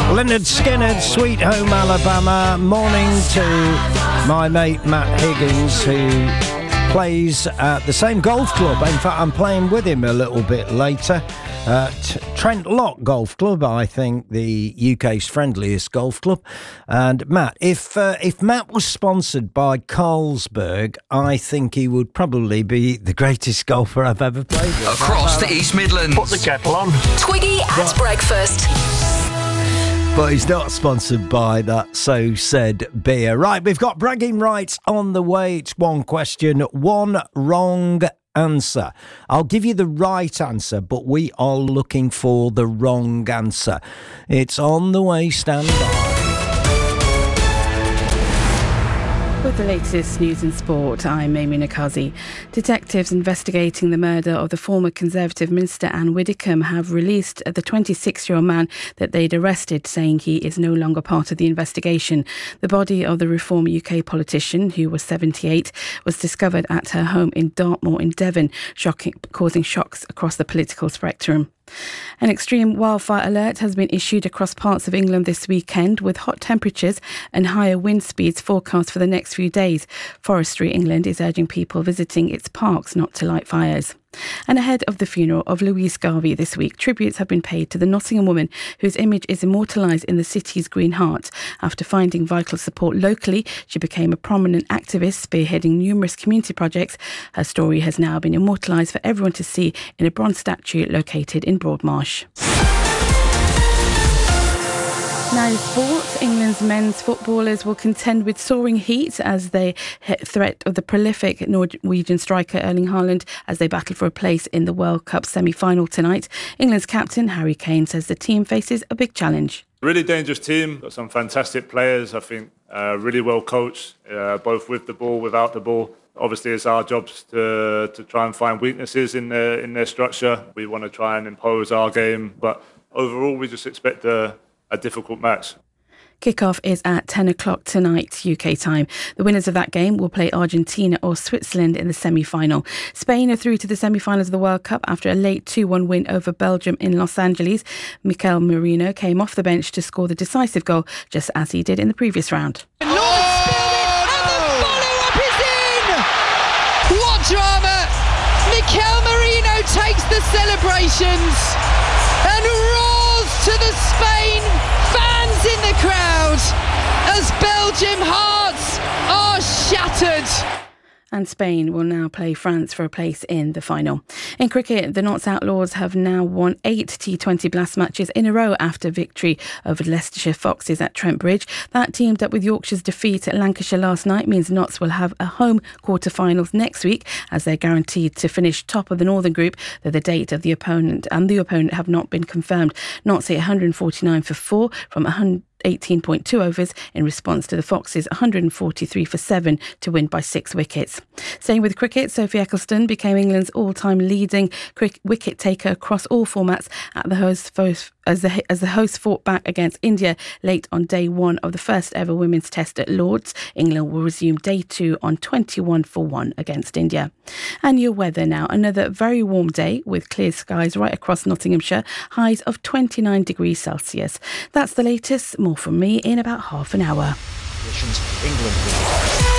Lynyrd Skynyrd, Sweet Home Alabama. Morning to my mate Matt Higgins, who plays at the same golf club. In fact, I'm playing with him a little bit later at Trent Lock Golf Club, I think the UK's friendliest golf club. And Matt, if Matt was sponsored by Carlsberg, I think he would probably be the greatest golfer I've ever played with. Across the East Midlands. Put the kettle on. Twiggy at breakfast. But he's not sponsored by that so said beer. Right, we've got bragging rights on the way. It's one question, one wrong answer. I'll give you the right answer, but we are looking for the wrong answer. It's on the way, stand by. With the latest news and sport, I'm Amy Nakazi. Detectives investigating the murder of the former Conservative Minister Anne Widdecombe have released the 26-year-old man that they'd arrested, saying he is no longer part of the investigation. The body of the Reform UK politician, who was 78, was discovered at her home in Dartmoor in Devon, causing shocks across the political spectrum. An extreme wildfire alert has been issued across parts of England this weekend, with hot temperatures and higher wind speeds forecast for the next few days. Forestry England is urging people visiting its parks not to light fires. And ahead of the funeral of Louise Garvey this week, tributes have been paid to the Nottingham woman whose image is immortalised in the city's Green Heart. After finding vital support locally, she became a prominent activist, spearheading numerous community projects. Her story has now been immortalised for everyone to see in a bronze statue located in Broadmarsh. Now in sport, England's men's footballers will contend with soaring heat as they hit threat of the prolific Norwegian striker Erling Haaland as they battle for a place in the World Cup semi-final tonight. England's captain Harry Kane says the team faces a big challenge. Really dangerous team, got some fantastic players, I think, really well coached, both with the ball, without the ball. Obviously, it's our jobs to try and find weaknesses in their structure. We want to try and impose our game, but overall we just expect a difficult match. Kickoff is at 10 o'clock tonight, UK time. The winners of that game will play Argentina or Switzerland in the semi-final. Spain are through to the semi-finals of the World Cup after a late 2-1 win over Belgium in Los Angeles. Mikel Merino came off the bench to score the decisive goal, just as he did in the previous round. And the follow-up is in! What drama! Mikel Merino takes the celebrations and roars to the Spain fans in the crowd as Belgium hearts are shattered. And Spain will now play France for a place in the final. In cricket, the Notts Outlaws have now won 8 T20 Blast matches in a row after victory over Leicestershire Foxes at Trent Bridge. That teamed up with Yorkshire's defeat at Lancashire last night means Notts will have a home quarter-finals next week, as they're guaranteed to finish top of the Northern Group, though the date of the opponent have not been confirmed. Notts hit 149 for 4 from 18.2 overs in response to the Foxes' 143 for 7 to win by 6 wickets. Staying with cricket, Sophie Ecclestone became England's all-time leading wicket taker across all formats at the as the hosts fought back against India late on day 1 of the first ever women's test at Lord's. England will resume day 2 on 21 for 1 against India. And your weather now. Another very warm day with clear skies right across Nottinghamshire, highs of 29 degrees Celsius. That's the latest. More from me in about half an hour. England.